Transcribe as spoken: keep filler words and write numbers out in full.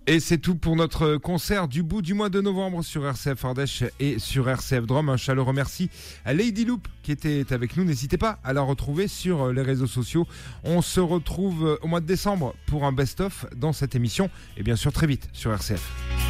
Et c'est tout pour notre concert du bout du mois de novembre sur R C F Ardèche et sur R C F Drôme. Un chaleureux merci à Lady Loop qui était avec nous. N'hésitez pas à la retrouver sur les réseaux sociaux. On se retrouve au mois de décembre pour un best-of dans cette émission et bien sûr très vite sur R C F.